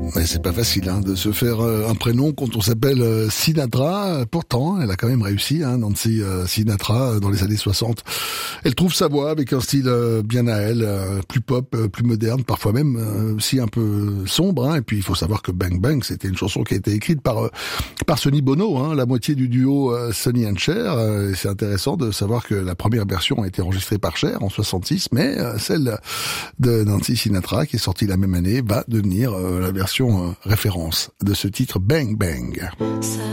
Et c'est pas facile de se faire un prénom quand on s'appelle Sinatra. Pourtant, elle a quand même réussi, Nancy Sinatra, dans les années 60. Elle trouve sa voix avec un style bien à elle, plus pop, plus moderne, parfois même aussi un peu sombre. Et puis il faut savoir que Bang Bang, c'était une chanson qui a été écrite par Sonny Bono, la moitié du duo Sonny and Cher. Et c'est intéressant de savoir que la première version a été enregistrée par Cher en 66, mais celle de Nancy Sinatra, qui est sortie la même année, va devenir la version référence de ce titre Bang Bang.